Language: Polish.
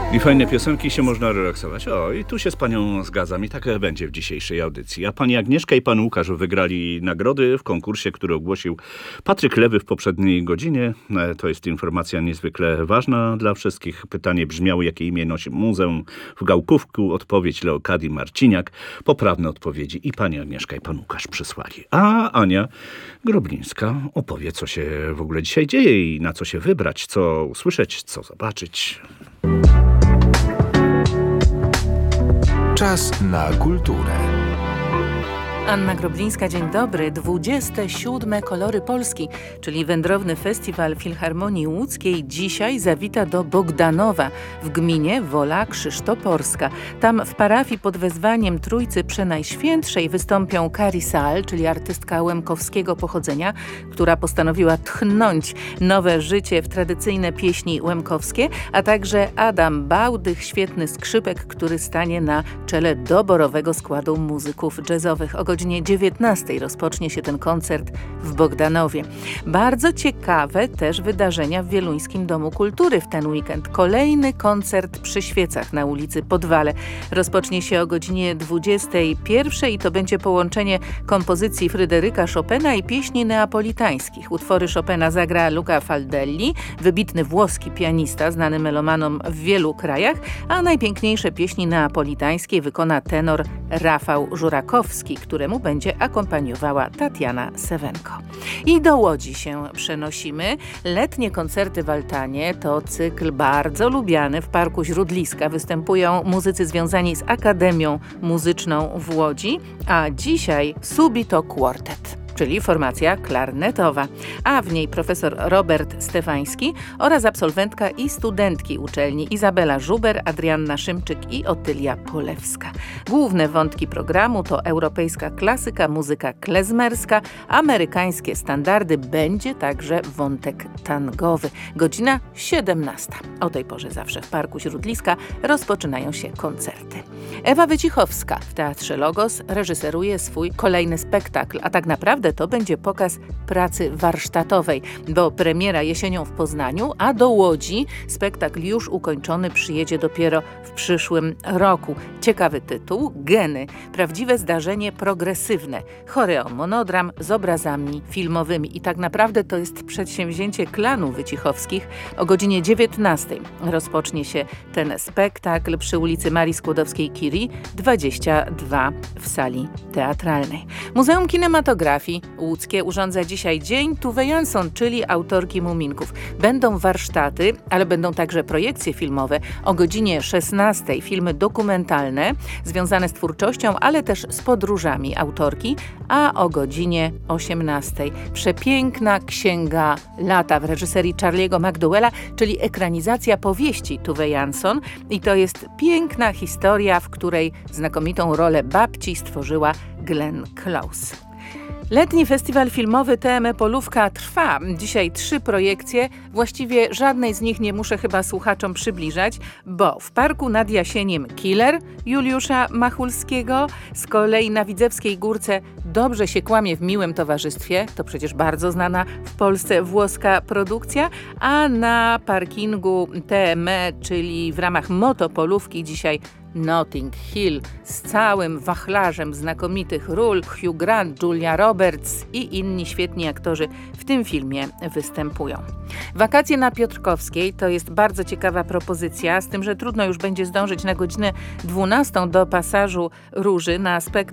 I fajne piosenki się można relaksować. O, i tu się z panią zgadzam i tak będzie w dzisiejszej audycji. A pani Agnieszka i pan Łukasz wygrali nagrody w konkursie, który ogłosił Patryk Lewy w poprzedniej godzinie. To jest informacja niezwykle ważna dla wszystkich. Pytanie brzmiało, jakie imię nosi muzeum w Gałkówku. Odpowiedź Leokadii Marciniak. Poprawne odpowiedzi i pani Agnieszka i pan Łukasz przysłali. A Ania Groblińska opowie, co się w ogóle dzisiaj dzieje i na co się wybrać, co usłyszeć, co zobaczyć. Czas na kulturę. Anna Groblińska, dzień dobry. 27. Kolory Polski, czyli wędrowny festiwal Filharmonii Łódzkiej, dzisiaj zawita do Bogdanowa w gminie Wola Krzysztoporska. Tam w parafii pod wezwaniem Trójcy Przenajświętszej wystąpią Kari Sal, czyli artystka łemkowskiego pochodzenia, która postanowiła tchnąć nowe życie w tradycyjne pieśni łemkowskie, a także Adam Bałdych, świetny skrzypek, który stanie na czele doborowego składu muzyków jazzowych. O godzinie 19 rozpocznie się ten koncert w Bogdanowie. Bardzo ciekawe też wydarzenia w Wieluńskim Domu Kultury w ten weekend. Kolejny koncert przy świecach na ulicy Podwale. Rozpocznie się o godzinie 21 i to będzie połączenie kompozycji Fryderyka Chopina i pieśni neapolitańskich. Utwory Chopina zagra Luca Faldelli, wybitny włoski pianista, znany melomanom w wielu krajach, a najpiękniejsze pieśni neapolitańskie wykona tenor Rafał Żurakowski, któremu będzie akompaniowała Tatiana Sewenko. I do Łodzi się przenosimy. Letnie koncerty w Altanie to cykl bardzo lubiany. W Parku Źródliska występują muzycy związani z Akademią Muzyczną w Łodzi, a dzisiaj Subito Quartet, czyli formacja klarnetowa, a w niej profesor Robert Stefański oraz absolwentka i studentki uczelni Izabela Żuber, Adrianna Szymczyk i Otylia Polewska. Główne wątki programu to europejska klasyka, muzyka klezmerska, amerykańskie standardy, będzie także wątek tangowy. Godzina 17. O tej porze zawsze w Parku Źródliska rozpoczynają się koncerty. Ewa Wycichowska w Teatrze Logos reżyseruje swój kolejny spektakl, a tak naprawdę to będzie pokaz pracy warsztatowej, bo premiera jesienią w Poznaniu, a do Łodzi spektakl już ukończony przyjedzie dopiero w przyszłym roku. Ciekawy tytuł: Geny. Prawdziwe zdarzenie progresywne. Choreo-monodram z obrazami filmowymi. I tak naprawdę to jest przedsięwzięcie klanu Wycichowskich. O godzinie 19 rozpocznie się ten spektakl przy ulicy Marii Skłodowskiej-Curie 22 w sali teatralnej. Muzeum Kinematografii Łódzkie urządza dzisiaj Dzień Tuve Jansson, czyli autorki Muminków. Będą warsztaty, ale będą także projekcje filmowe. O godzinie 16 filmy dokumentalne związane z twórczością, ale też z podróżami autorki, a o godzinie 18 przepiękna Księga Lata w reżyserii Charlie'ego McDowella, czyli ekranizacja powieści Tuve Jansson, i to jest piękna historia, w której znakomitą rolę babci stworzyła Glenn Close. Letni festiwal filmowy TM Polówka trwa. Dzisiaj 3 projekcje. Właściwie żadnej z nich nie muszę chyba słuchaczom przybliżać, bo w Parku nad Jasieniem Killer Juliusza Machulskiego, z kolei na Widzewskiej Górce Dobrze się kłamie w miłym towarzystwie, to przecież bardzo znana w Polsce włoska produkcja, a na parkingu TM, czyli w ramach Motopolówki dzisiaj Notting Hill z całym wachlarzem znakomitych ról. Hugh Grant, Julia Roberts i inni świetni aktorzy w tym filmie występują. Wakacje na Piotrkowskiej to jest bardzo ciekawa propozycja, z tym, że trudno już będzie zdążyć na godzinę 12 do Pasażu Róży na spektakl